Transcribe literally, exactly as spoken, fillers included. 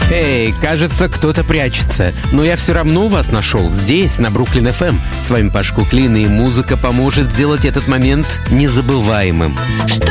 Эй, кажется, кто-то прячется. Но я все равно вас нашел здесь, на Бруклин эф эм. С вами Паш Куклин, и музыка поможет сделать этот момент незабываемым.